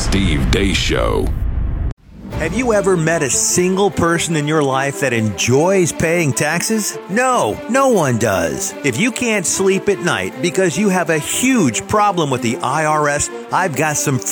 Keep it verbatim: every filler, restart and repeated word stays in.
Steve Deace Show. Have you ever met a single person in your life that enjoys paying taxes? No, no one does. If you can't sleep at night because you have a huge problem with the I R S, I've got some